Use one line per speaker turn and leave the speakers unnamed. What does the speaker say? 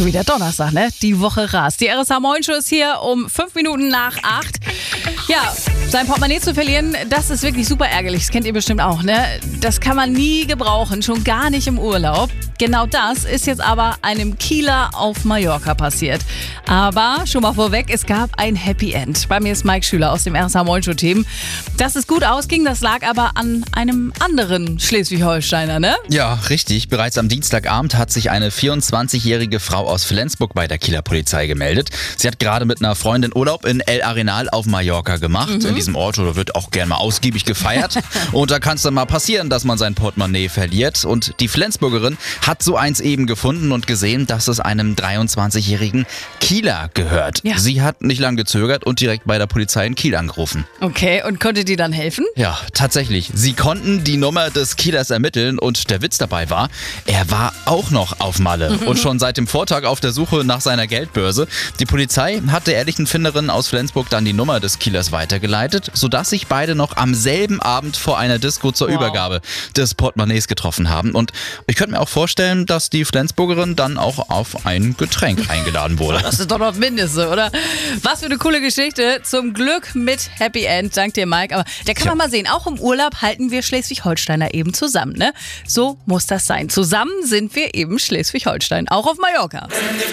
Schon wieder Donnerstag, ne? Die Woche rast. Die RSH Moin Show ist hier um 5 Minuten nach 8. Ja, sein Portemonnaie zu verlieren, das ist wirklich super ärgerlich. Das kennt ihr bestimmt auch, ne? Das kann man nie gebrauchen, schon gar nicht im Urlaub. Genau das ist jetzt aber einem Kieler auf Mallorca passiert. Aber schon mal vorweg, es gab ein Happy End. Bei mir ist Mike Schüler aus dem RSH Moin Show Team. Dass es gut ausging, das lag aber an einem anderen Schleswig-Holsteiner, ne?
Ja, richtig. Bereits am Dienstagabend hat sich eine 24-jährige Frau aus Flensburg bei der Kieler Polizei gemeldet. Sie hat gerade mit einer Freundin Urlaub in El Arenal auf Mallorca gemacht. In diesem Ort wird auch gern mal ausgiebig gefeiert. Und da kann es dann mal passieren, dass man sein Portemonnaie verliert. Und die Flensburgerin hat so eins eben gefunden und gesehen, dass es einem 23-jährigen Kieler gehört.
Ja.
Sie hat nicht lange gezögert und direkt bei der Polizei in Kiel angerufen.
Okay, und konnte die dann helfen?
Ja, tatsächlich. Sie konnten die Nummer des Kielers ermitteln und der Witz dabei war, er war auch noch auf Malle und schon seit dem Vortag auf der Suche nach seiner Geldbörse. Die Polizei hat der ehrlichen Finderin aus Flensburg dann die Nummer des Kielers weitergeleitet, sodass sich beide noch am selben Abend vor einer Disco zur Übergabe des Portemonnaies getroffen haben. Und ich könnte mir auch vorstellen, dass die Flensburgerin dann auch auf ein Getränk eingeladen wurde.
Das ist doch noch das Mindeste, oder? Was für eine coole Geschichte. Zum Glück mit Happy End. Dank dir, Mike. Aber da kann man mal sehen, auch im Urlaub halten wir Schleswig-Holsteiner eben zusammen, ne? So muss das sein. Zusammen sind wir eben Schleswig-Holstein. Auch auf Mallorca.